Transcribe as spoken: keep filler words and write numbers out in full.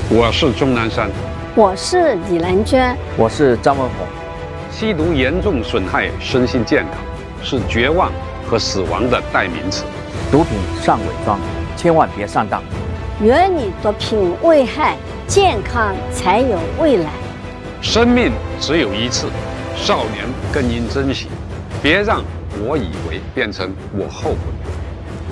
我是钟南山， 我是李兰娟， 我是张文宏。 吸毒严重损害身心健康，是绝望和死亡的代名词。 毒品上伪装，千万别上当。 远离毒品危害，健康才有未来。 生命只有一次，少年更应珍惜，别让我以为变成我后悔。